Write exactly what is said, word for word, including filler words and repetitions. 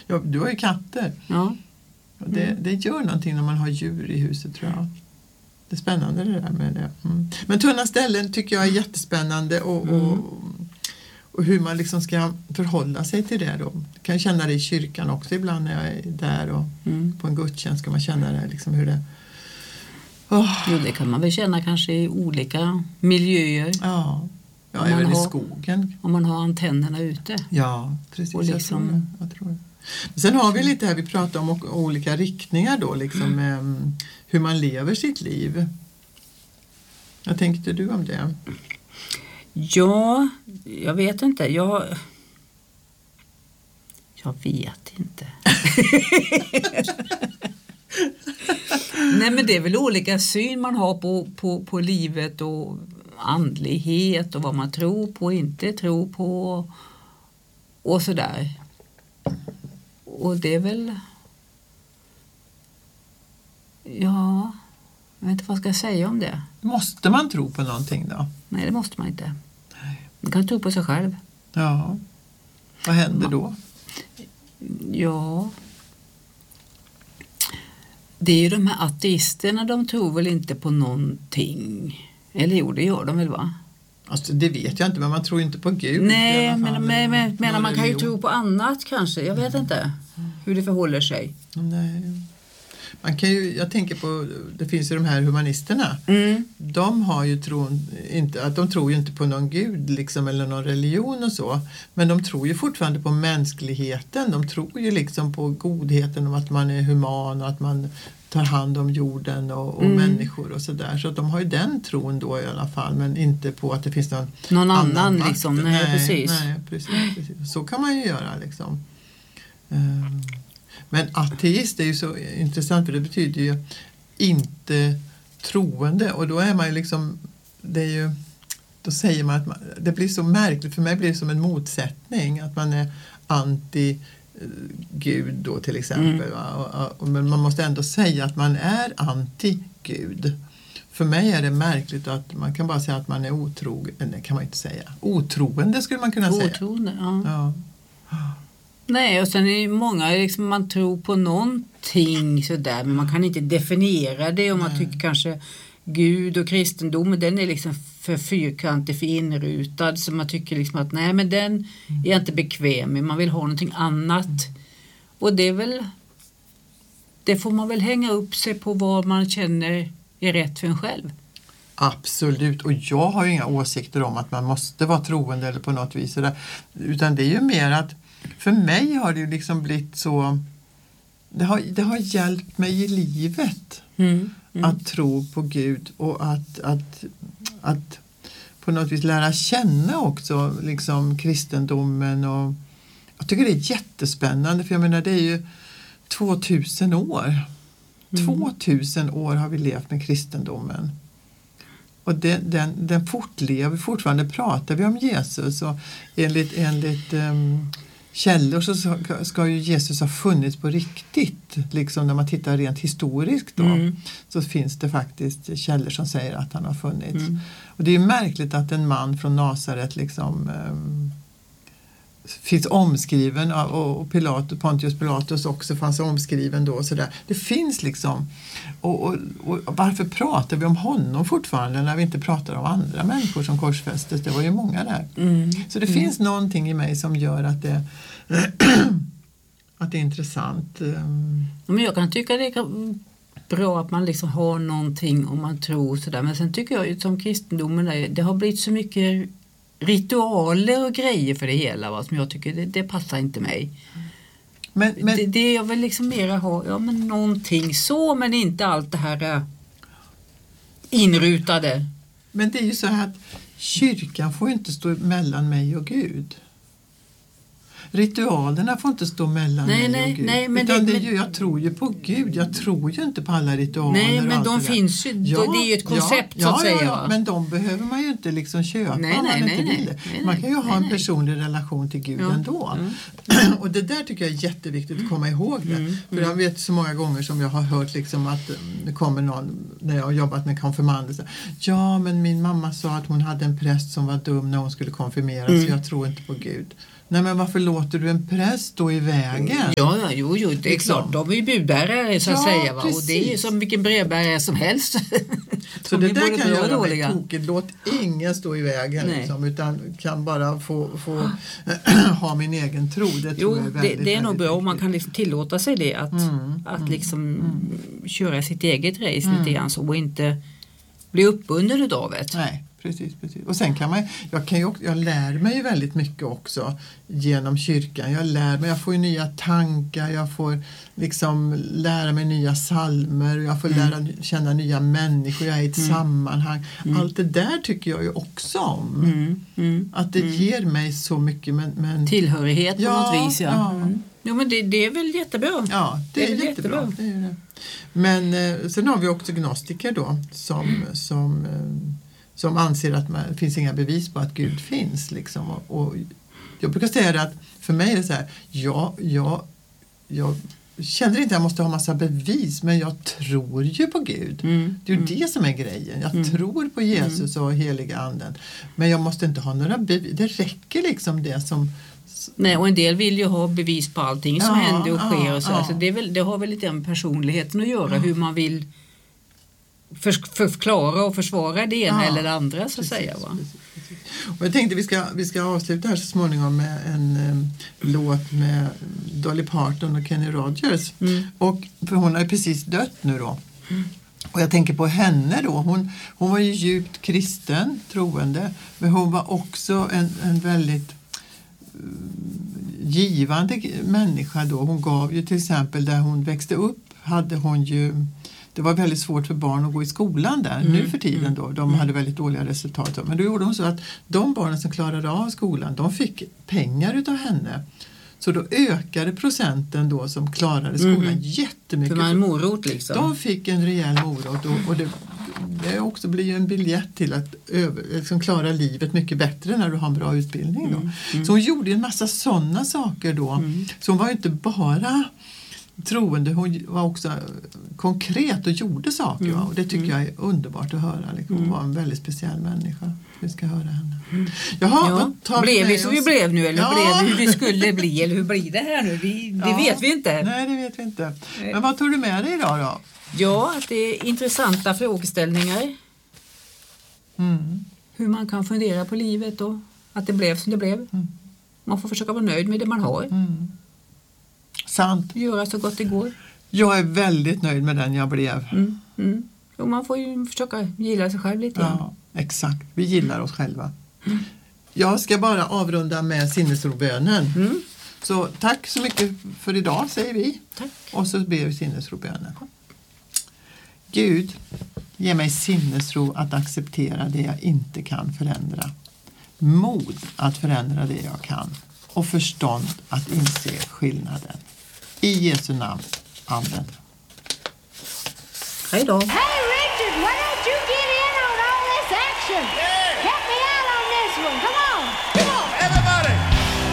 Ja, du har ju katter. Ja. Och det, mm. det gör någonting när man har djur i huset, tror jag. Det är spännande det där med det. Mm. Men tunna ställen tycker jag är jättespännande och, mm. och, och hur man liksom ska förhålla sig till det då. Jag kan känna det i kyrkan också ibland när jag är där och mm. på en gudstjänst ska man känna det liksom hur det... Oh. Jo, det kan man väl känna kanske i olika miljöer. Ja, ja även i skogen. Om man har antennerna ute. Ja, precis. Och liksom... jag tror det. Jag tror det. Men sen har vi lite här, vi pratar om olika riktningar då, liksom mm. hur man lever sitt liv. Vad tänkte du om det? Ja, jag vet inte. Jag, jag vet inte. Nej, men det är väl olika syn man har på, på, på livet och andlighet och vad man tror på och inte tror på och sådär. Och det är väl... Ja, jag vet inte vad jag ska säga om det. Måste man tro på någonting då? Nej, det måste man inte. Man kan tro på sig själv. Ja. Vad händer då? Ja... Det är ju de här ateisterna, de tror väl inte på någonting. Eller jo, det gör de väl, va? Alltså, det vet jag inte, men man tror inte på Gud. Nej, men, men, men, men man kan ju tro på annat kanske. Jag vet inte hur det förhåller sig. Nej. Man kan ju, jag tänker på, det finns ju de här humanisterna. Mm. De har ju tron, inte, att de tror ju inte på någon gud liksom, eller någon religion och så. Men de tror ju fortfarande på mänskligheten. De tror ju liksom på godheten och att man är human och att man tar hand om jorden och, och mm. människor och sådär. Så att de har ju den tron då i alla fall, men inte på att det finns någon, någon annan, annan liksom. Nej, nej, precis. Nej, precis, precis. Så kan man ju göra liksom. Um. Men ateist är ju så intressant, för det betyder ju inte troende, och då är man ju liksom, det är ju, då säger man att man, det blir så märkligt, för mig blir det som en motsättning att man är anti Gud då till exempel, mm. va? Och, och, men man måste ändå säga att man är anti Gud. För mig är det märkligt att man kan bara säga att man är otrogen, det kan man inte säga. Otroende skulle man kunna säga. Otroende, ja. Ja. Nej, och sen är det många, liksom, man tror på någonting sådär, men man kan inte definiera det, och man Nej. tycker kanske Gud och kristendomen, den är liksom för fyrkantig, för inrutad, så man tycker liksom att nej, men den mm. är jag inte bekväm med, man vill ha någonting annat. Mm. Och det är väl, det får man väl hänga upp sig på vad man känner är rätt för en själv. Absolut, och jag har ju inga åsikter om att man måste vara troende eller på något vis, utan det är ju mer att för mig har det ju liksom blivit så, det har, det har hjälpt mig i livet mm, mm. att tro på Gud och att, att, att på något vis lära känna också liksom kristendomen, och jag tycker det är jättespännande, för jag menar det är ju tvåtusen år. Mm. tvåtusen år har vi levt med kristendomen. Och den, den, den fortlever, fortfarande pratar vi om Jesus, och enligt, enligt um, källor så ska, ska ju Jesus ha funnits på riktigt, liksom när man tittar rent historiskt då, mm. så finns det faktiskt källor som säger att han har funnits. Mm. Och det är ju märkligt att en man från Nasaret liksom um, finns omskriven, och, och Pilatus, Pontius Pilatus också fanns omskriven då och sådär. Det finns liksom, och, och, och varför pratar vi om honom fortfarande när vi inte pratar om andra människor som korsfästes? Det var ju många där. Mm. Så det mm. finns någonting i mig som gör att det att det är intressant. Men jag kan tycka det är bra att man liksom har någonting om man tror sådär, men sen tycker jag som kristendomen är, det har blivit så mycket ritualer och grejer för det hela, va, som jag tycker det, det passar inte mig. Men, men det, det jag vill liksom mera ha, ja, men någonting så, men inte allt det här inrutade. Men det är ju så här att kyrkan får inte stå mellan mig och Gud. Ritualerna får inte stå mellan nej, mig nej, och Gud. Nej, men Utan det, det är ju, jag tror ju på Gud. Jag tror ju inte på alla ritualer. Nej, men de finns ju. Ja, det är ju ett koncept ja, så att ja, säga. Ja, men de behöver man ju inte liksom köpa. Nej, om man nej, inte nej, vill. nej, man kan ju nej, ha en nej. personlig relation till Gud ja. ändå. Mm. Och det där tycker jag är jätteviktigt att komma ihåg det. Mm. För jag vet så många gånger som jag har hört liksom att det kommer någon, när jag har jobbat med konfirmander. Ja, men min mamma sa att hon hade en präst som var dum när hon skulle konfirmeras. Mm. Så jag tror inte på Gud. Nej, men varför låter du en präst stå i vägen? Ja, ja jo, jo, det är liksom. klart. De är ju budbärare så att Ja, säga. Va? Och det är ju precis. som vilken brevbärare som helst. Så det där kan göra mig dåliga. tokigt. Låt ingen stå i vägen liksom, utan kan bara få, få ha min egen tro. Det tror Jo, jag är det, väldigt, det är nog väldigt bra om viktigt. man kan liksom tillåta sig det. Att, Mm, att mm, liksom mm. köra sitt eget race Mm. lite grann så och inte bli uppbunden utav det. Nej, precis, precis. Och sen kan man, jag, kan ju också, jag lär mig ju väldigt mycket också genom kyrkan. Jag lär mig, jag får ju nya tankar, jag får liksom lära mig nya salmer, jag får Mm. lära känna nya människor, jag är i ett Mm. sammanhang. Mm. Allt det där tycker jag ju också om. Mm. Mm. Att det Mm. ger mig så mycket. Men, men, Tillhörighet på Ja, något vis. Ja. ja. Mm. Jo, men det, det är väl jättebra. ja, det, Det är är väl jättebra. jättebra. Det är det. Men eh, sen har vi också gnostiker då som, som, eh, som anser att man, det finns inga bevis på att Gud finns. Liksom. Och, och jag brukar säga det att för mig är det så här, ja, ja, jag känner inte att jag måste ha massa bevis, men jag tror ju på Gud. Mm. Det är ju Mm. det som är grejen. Jag Mm. tror på Jesus och heliga anden. Men jag måste inte ha några bevis. Det räcker liksom det som... Nej, och en del vill ju ha bevis på allting som Ja, händer och sker. ja, Och så. ja. Alltså det, är väl, det har väl lite med personligheten att göra, Ja. hur man vill för, förklara och försvara det ena Ja, eller det andra så att precis, säga. Va? precis, precis. Och jag tänkte vi ska, vi ska avsluta här så småningom med en um, låt med Dolly Parton och Kenny Rogers. Mm. Och, för hon har ju precis dött nu då. Mm. Och jag tänker på henne då. Hon, hon var ju djupt kristen, troende. Men hon var också en, en väldigt givande människa då. Hon gav ju till exempel där hon växte upp hade hon ju, det var väldigt svårt för barn att gå i skolan där Mm. nu för tiden då. De Mm. hade väldigt dåliga resultat. Men då gjorde hon så att de barnen som klarade av skolan, de fick pengar utav henne. Så då ökade procenten då som klarade skolan Mm. jättemycket. För man är en morot liksom. De fick en rejäl morot och, och det, det också blir ju en biljett till att över, liksom klara livet mycket bättre när du har en bra utbildning då. Mm. Mm. Så hon gjorde en massa sådana saker då. Mm. Så hon var ju inte bara troende, hon var också konkret och gjorde saker. Mm. Va? Och det tycker Mm. jag är underbart att höra. Liksom. Hon Mm. var en väldigt speciell människa. Vi ska höra henne. Jaha, Ja. vad tar Blev vi med som oss? vi blev nu eller Ja. blev vi hur vi skulle bli eller hur blir det här nu? Vi, det Ja. vet vi inte. Nej, det vet vi inte. Men vad tog du med dig idag då? Ja, att det är intressanta frågeställningar. Mm. Hur man kan fundera på livet och att det blev som det blev. Mm. Man får försöka vara nöjd med det man har. Mm. Sant. Göra så gott det går. Jag är väldigt nöjd med den jag blev. Mm. Mm. Och man får ju försöka gilla sig själv lite grann. Ja, exakt. Vi gillar oss själva. Jag ska bara avrunda med sinnesrobönen. Mm. Så tack så mycket för idag säger vi. Tack. Och så ber vi sinnesrobönen. Gud, ge mig sinnesro att acceptera det jag inte kan förändra. Mod att förändra det jag kan. Och förstånd att inse skillnaden. I Jesu namn. Amen. Hej då. Hey, Richard, why don't you get in on all this action?